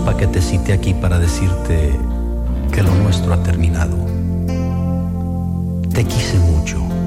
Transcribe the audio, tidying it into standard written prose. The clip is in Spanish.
Sepa que te cité aquí para decirte que lo nuestro ha terminado. Te quise mucho